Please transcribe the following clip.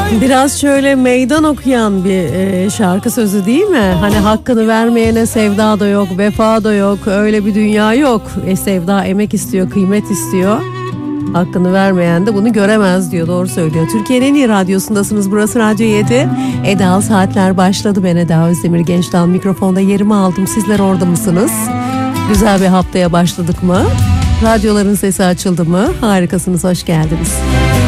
Biraz şöyle meydan okuyan bir şarkı sözü değil mi? Hani hakkını vermeyene sevda da yok, vefa da yok, öyle bir dünya yok. Sevda emek istiyor, kıymet istiyor. Hakkını vermeyen de bunu göremez diyor, doğru söylüyor. Türkiye'nin en iyi radyosundasınız, burası Radyo 7. Eda'l Saatler başladı. Ben Eda Özdemir Gençdal, mikrofonda yerimi aldım. Sizler orada mısınız? Güzel bir haftaya başladık mı? Radyoların sesi açıldı mı? Harikasınız, hoş geldiniz.